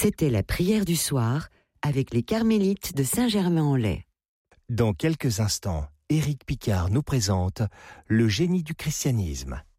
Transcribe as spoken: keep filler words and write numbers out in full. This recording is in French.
C'était la prière du soir avec les Carmélites de Saint-Germain-en-Laye. Dans quelques instants, Éric Picard nous présente Le génie du christianisme.